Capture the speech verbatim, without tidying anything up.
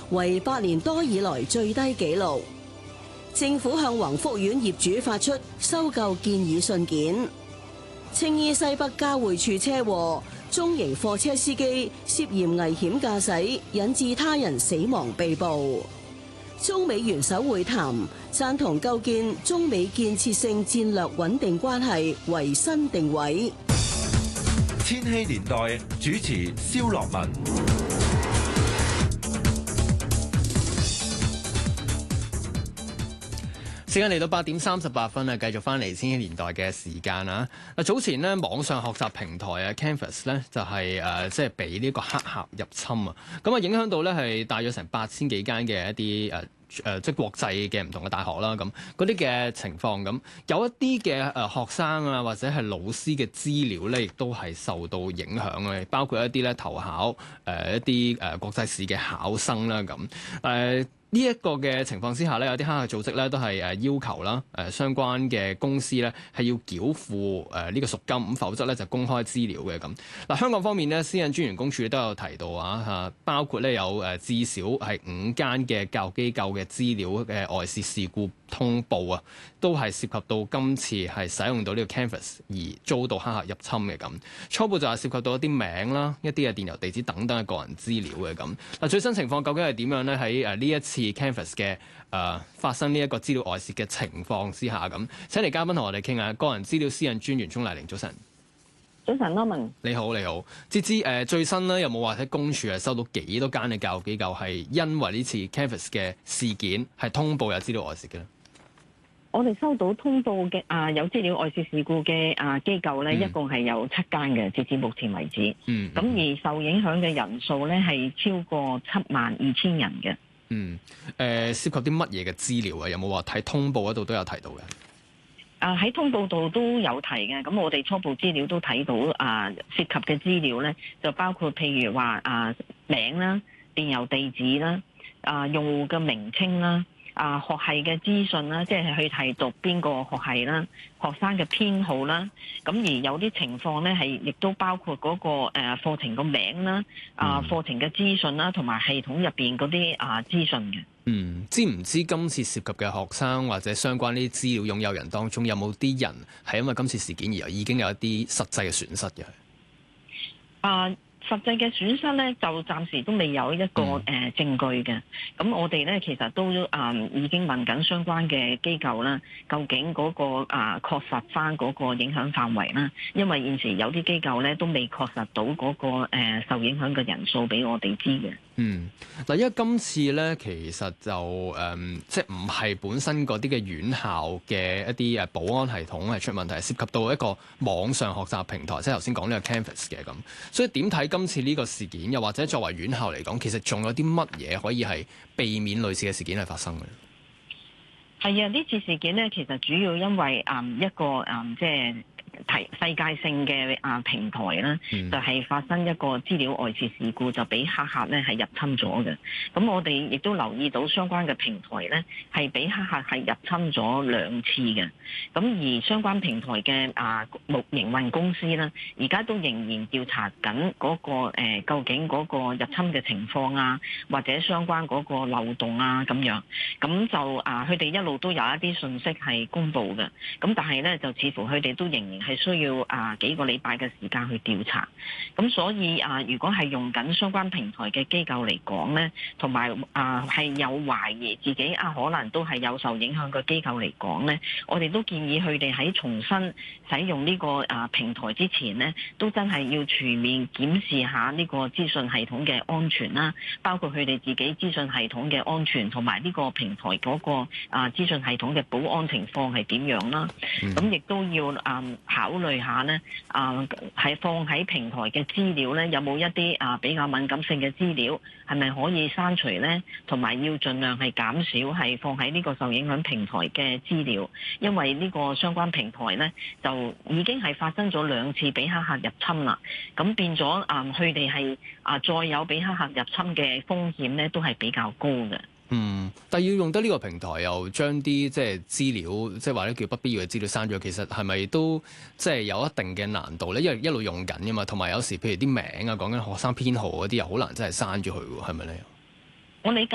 為八年多以來最低紀錄。政府向宏福苑業主發出收購建議信件。青衣西北交匯處車禍，中型貨車司機涉嫌危險駕駛，引致他人死亡被捕。中美元首會談，贊同構建中美建設性戰略穩定關係為新定位。 千禧年代主持蕭樂文。 時間嚟到八點三十八分啊，繼續翻嚟千禧年代嘅時間啊！嗱，早前呢網上學習平台啊 Canvas 咧就係誒即係俾呢個黑客入侵啊，咁啊影響到咧係大約成八千幾間嘅一啲誒誒即係國際嘅唔同嘅大學啦，咁嗰啲嘅情況，咁有一啲嘅誒學生啊或者係老師嘅資料咧，亦都係受到影響嘅，包括一啲咧投考誒、呃、一啲誒國際試嘅考生啦，咁誒。呃呢一個嘅情況之下咧，有啲黑客組織咧都係誒要求啦，誒相關嘅公司咧係要繳付誒呢個贖金，咁否則咧就公開資料嘅咁。嗱，香港方面咧，私隱專員公署都有提到啊嚇，包括咧有誒至少係五間嘅教育機構嘅資料嘅外泄事故通報啊，都係涉及到今次係使用到呢個 Canvas 而遭到黑客入侵嘅咁。初步就係涉及到一啲名啦、一啲嘅電郵地址等等嘅個人資料嘅咁。嗱，最新情況究竟係點樣咧？喺誒呢一次 Canvas 嘅誒、呃、發生呢一個資料外泄嘅情況之下，咁請嚟嘉賓同我哋傾下。個人資料私隱專員鍾麗玲，早晨。 早晨，羅文。 你好，你好。截至誒最新咧，有冇話喺公署係收到幾多間嘅教育機構係因為呢次 Canvas 嘅事件係通報有資料外泄嘅咧？ 我哋收到通報嘅啊有資料外泄事故嘅啊機構咧，嗯、一共係有七間嘅，截至目前為止。嗯。咁、嗯、而受影響嘅人數咧係超過七萬二千人嘅。 嗯。誒、呃，涉及啲乜嘢嘅資料啊？有冇話睇通報嗰度都有提到嘅？ 啊，喺通報度都有提嘅。咁我哋初步資料都睇到啊，涉及嘅資料咧就包括譬如話啊名啦、電郵地址啦、啊用戶嘅名稱啦。啊，學系嘅資訊啦，即係去睇讀邊個學系啦，學生嘅編號啦，咁而有啲情況咧係亦都包括嗰個誒課程個名啦，啊課程嘅資訊啦，同埋系統入邊嗰啲啊資訊嘅。 嗯，知唔知今次涉及嘅學生或者相關呢啲資料擁有人當中，有冇啲人係因為今次事件而已經有一啲實際嘅損失嘅？ 啊。實際嘅損失咧，就暫時都未有一個誒、呃、證據嘅。咁我哋咧其實都啊、呃、已經問緊相關嘅機構啦，究竟嗰、那個啊確實翻嗰個影響範圍啦。因為現時有啲機構咧都未確實到嗰、那個、呃、受影響嘅人數俾我哋知嘅。嗯， 嗱，因為今次咧其實就誒、嗯、即係唔係本身嗰啲嘅院校嘅一啲誒保安系統係出問題，涉及到一個網上學習平台，即係頭先講呢個 Canvas 嘅咁。所以點睇今次呢個事件，又或者作為院校嚟講，其實仲有啲乜嘢可以係避免類似嘅事件係發生嘅？ 係啊，呢次事件咧，其實主要因為誒、嗯、一個誒、嗯、即係。提世界性嘅啊平台啦，嗯、就係發生一個資料外泄事故，就俾黑客咧係入侵咗嘅。咁我哋亦都留意到相關嘅平台咧係俾黑客係入侵咗兩次嘅。咁而相關平台嘅啊營運公司咧，而家都仍然調查緊嗰、那個、呃、究竟嗰個入侵嘅情況啊，或者相關嗰個漏洞啊咁樣。咁就啊，佢哋一路都有一啲信息係公布嘅。咁但係咧，就似乎佢哋都仍然係需要啊幾個禮拜嘅時間去調查，咁所以啊，如果係用緊相關平台嘅機構嚟講咧，同埋啊係有懷疑自己啊可能都係有受影響嘅機構嚟講咧，我哋都建議佢哋喺重新使用呢個啊平台之前咧，都真係要全面檢視下呢個資訊系統嘅安全啦，包括佢哋自己資訊系統嘅安全，同埋呢個平台嗰個啊資訊系統嘅保安情況係點樣啦，咁亦都要啊考慮下咧，啊係放喺平台嘅資料咧，有冇一啲啊比較敏感性嘅資料，係咪可以刪除咧？同埋要盡量係減少係放喺呢個受影響平台嘅資料，因為呢個相關平台咧就已經係發生咗兩次俾黑客入侵啦，咁變咗啊佢哋係啊再有俾黑客入侵嘅風險咧，都係比較高嘅。 嗯，但係要用得呢個平台，又將啲即係資料，即係或者叫不必要嘅資料刪咗，其實係咪都即係有一定嘅難度咧？因為一路用緊㗎嘛，同埋有時譬如啲名啊，講緊學生編號嗰啲，又好難真係刪咗佢喎，係咪咧？ 我理解